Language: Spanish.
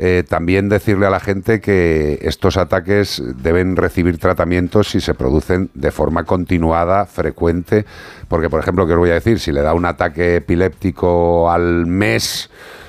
también decirle a la gente que estos ataques deben recibir tratamientos si se producen de forma continuada, frecuente, porque, por ejemplo, ¿qué os voy a decir? Si le da un ataque epiléptico al mes,